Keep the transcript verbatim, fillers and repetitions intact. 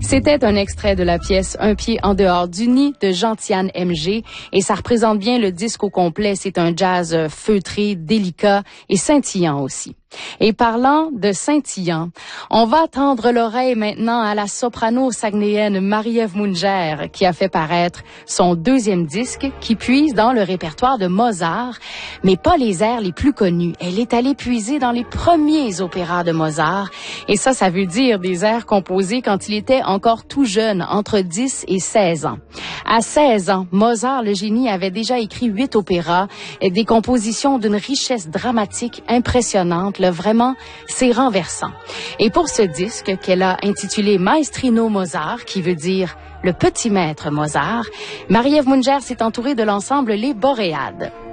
C'était un extrait de la pièce Un pied en dehors du nid de Gentiane M G et ça représente bien le disque au complet. C'est un jazz feutré, délicat et scintillant aussi. Et parlant de scintillant, on va tendre l'oreille maintenant à la soprano saguenayenne Marie-Ève Munger qui a fait paraître son deuxième disque qui puise dans le répertoire de Mozart, mais pas les airs les plus connus. Elle est allée puiser dans les premiers opéras de Mozart et ça, ça veut dire des airs composés quand il était encore tout jeune, entre dix et seize ans. À seize ans, Mozart, le génie, avait déjà écrit huit opéras, et des compositions d'une richesse dramatique impressionnante. Là, vraiment, c'est renversant. Et pour ce disque qu'elle a intitulé Maestrino Mozart, qui veut dire le petit maître Mozart, Marie-Ève Munger s'est entourée de l'ensemble Les Boréades.